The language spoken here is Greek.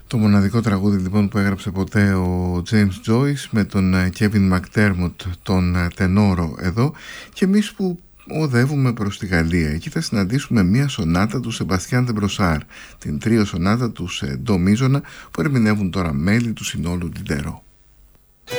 Το μοναδικό τραγούδι λοιπόν που έγραψε ποτέ ο James Joyce, με τον Kevin McDermott τον τενόρο εδώ, και εμείς που οδεύουμε προς τη Γαλλία. Εκεί θα συναντήσουμε μία σονάτα του Σεμπαστιάν de Brossard, την τρίο σονάτα του σε ντο μίζωνα, που ερμηνεύουν τώρα μέλη του συνόλου Diderot.